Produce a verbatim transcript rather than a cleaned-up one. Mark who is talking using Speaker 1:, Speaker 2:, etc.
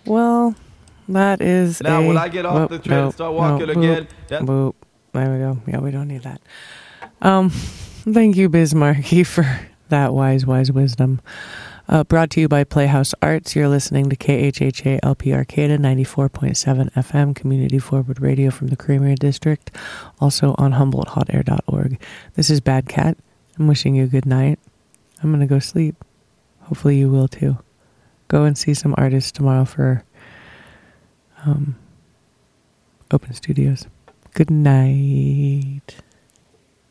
Speaker 1: Well, that is
Speaker 2: Now,
Speaker 1: a...
Speaker 2: when I get off
Speaker 1: whoop,
Speaker 2: the train and
Speaker 1: nope,
Speaker 2: start walking
Speaker 1: nope,
Speaker 2: again...
Speaker 1: Boop,
Speaker 2: that-
Speaker 1: boop. There we go. Yeah, we don't need that. Um, thank you, Bismarcky, for that wise, wise wisdom. Uh, brought to you by Playhouse Arts. You're listening to K H H A L P Arcata ninety-four point seven F M, community forward radio from the Creamery District, also on Humboldt Hot Air dot org. This is Bad Cat. I'm wishing you a good night. I'm going to go sleep. Hopefully you will too. Go and see some artists tomorrow for um, Open Studios. Good night.